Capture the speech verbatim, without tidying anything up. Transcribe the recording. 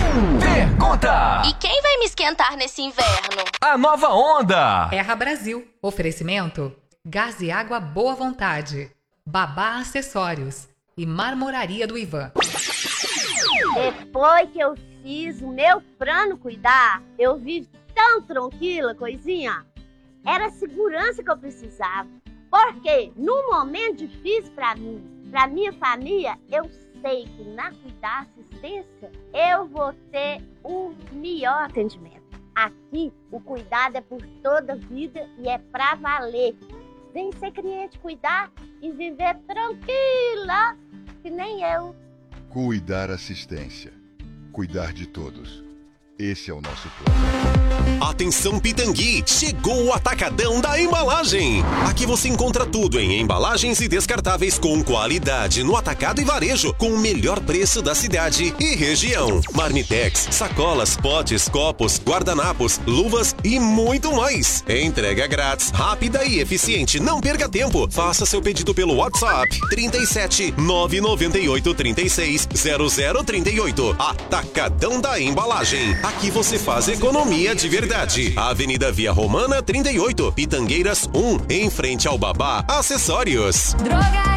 Pergunta! E quem vai me esquentar nesse inverno? A nova onda! Erra Brasil. Oferecimento: Gás e Água Boa Vontade, Babá Acessórios e Marmoraria do Ivan. Depois que eu fiz o meu plano cuidar, eu vivo tão tranquila, coisinha. Era a segurança que eu precisava. Porque num momento difícil para mim, para minha família, eu sei que na Cuidar Assistência eu vou ter o melhor atendimento. Aqui o cuidado é por toda a vida e é pra valer. Vem ser cliente cuidar e viver tranquila, que nem eu. Cuidar Assistência. Cuidar de todos. Esse é o nosso plano. Atenção Pitangui, chegou o Atacadão da Embalagem. Aqui você encontra tudo em embalagens e descartáveis com qualidade no atacado e varejo, com o melhor preço da cidade e região. Marmitex, sacolas, potes, copos, guardanapos, luvas e muito mais. Entrega grátis, rápida e eficiente. Não perca tempo. Faça seu pedido pelo WhatsApp trinta e sete, nove nove oito, trinta e seis, zero zero trinta e oito. Atacadão da Embalagem. Aqui você faz economia de verdade. Avenida Via Romana trinta e oito, Pitangueiras um, em frente ao Babá Acessórios. Droga!